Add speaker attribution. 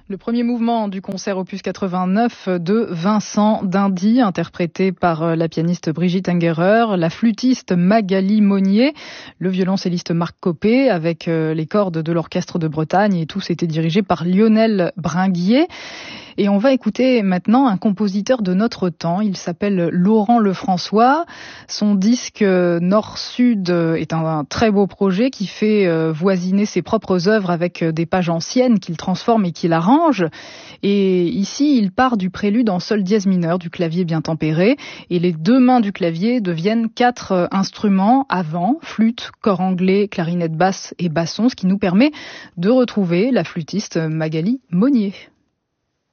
Speaker 1: Le premier mouvement du concert opus 89 de Vincent d'Indy, interprété par la pianiste Brigitte Ungerer, la flûtiste Magali Monnier, le violoncelliste Marc Copé, avec les cordes de l'Orchestre de Bretagne, et tous étaient dirigés par Lionel Bringuier. Et on va écouter maintenant un compositeur de notre temps. Il s'appelle Laurent Lefrançois. Son disque Nord-Sud est un très beau projet qui fait voisiner ses propres œuvres avec des pages anciennes qu'il transforme et qu'il arrange. Et ici, il part du prélude en sol dièse mineur, du clavier bien tempéré. Et les deux mains du clavier deviennent 4 instruments à vent, flûte, cor anglais, clarinette basse et basson, ce qui nous permet de retrouver la flûtiste Magali Monnier.